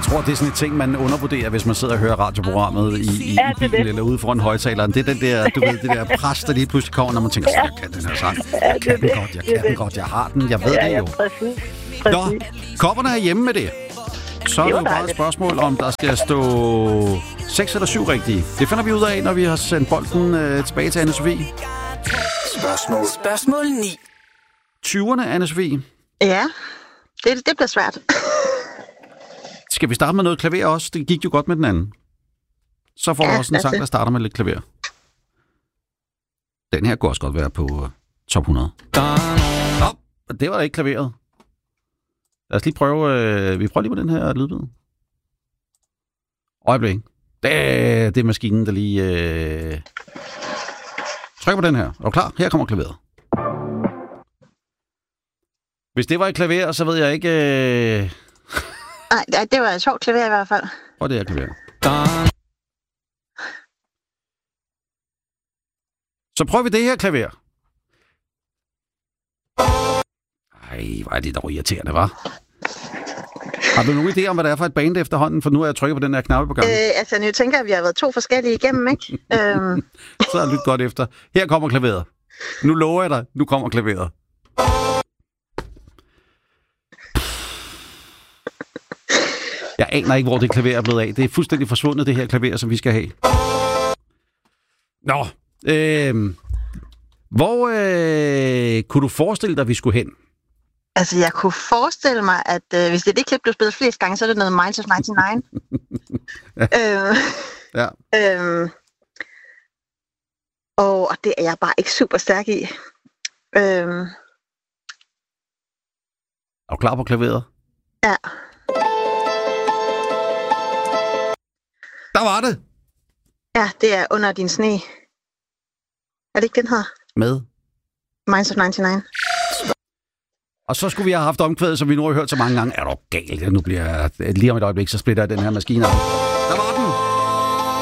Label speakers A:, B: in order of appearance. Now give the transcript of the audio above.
A: tror, det er sådan en ting, man undervurderer, hvis man sidder og hører radioprogrammet i bilen eller ude foran højtaleren. Det er den der, du ved, det der pres, der lige pludselig kommer, når man tænker, jeg kan den her sang. Jeg kan den godt, jeg har den, jeg ved det jo.
B: Præcis.
A: Nå, kopperne er hjemme med det. Så er det jo bare et spørgsmål, om der skal stå 6 eller 7 rigtige. Det finder vi ud af, når vi har sendt bolden tilbage til Anne-Sophie.
C: Spørgsmål 9.
A: 20'erne, Anne-Sophie.
D: Ja, det bliver svært.
A: Skal vi starte med noget klaver også? Det gik jo godt med den anden. Så får du også en sang, der starter med lidt klaver. Den her kunne også godt være på top 100. Nå, det var da ikke klaveret. Lad os lige prøve... vi prøver lige på den her lydbid. Øjeblik. Det er maskinen, der lige... Tryk på den her. Er du klar? Her kommer klaveret. Hvis det var et klaver, så ved jeg ikke...
D: Nej, det var et sjovt klaver i hvert fald.
A: Og det er klaver. Så prøver vi det her klaver. Ej, hvor er det dog irriterende, hva'? Har du nogen idé om, hvad det er for et band efterhånden? For nu er jeg trykket på den her knap på gangen.
D: Altså, nu tænker jeg, at vi har været 2 forskellige igennem, ikke?
A: Så har jeg lyttet godt efter. Her kommer klaveret. Nu lover jeg dig, nu kommer klaveret. Jeg aner ikke, hvor det klaver er blevet af. Det er fuldstændig forsvundet, det her klaver, som vi skal have. Nå, hvor kunne du forestille dig, vi skulle hen?
D: Altså, jeg kunne forestille mig, at hvis det klip blev spillet flest gange, så er det noget Minds of 99.
A: Ja.
D: Og det er jeg bare ikke super stærk i.
A: Er du klar på klaveret?
D: Ja.
A: Der var det!
D: Ja, det er Under din sne. Er det ikke den her?
A: Med?
D: Minds of 99.
A: Og så skulle vi have haft omkvædet, som vi nu har hørt så mange gange. Er du galt? Nu bliver lige om et øjeblik, så splitter jeg den her maskine op.